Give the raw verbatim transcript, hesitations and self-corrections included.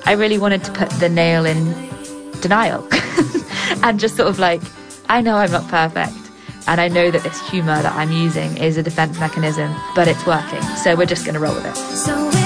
I really wanted to put the nail in denial and just sort of like, I know I'm not perfect, and I know that this humour that I'm using is a defence mechanism, but it's working, so we're just going to roll with it. So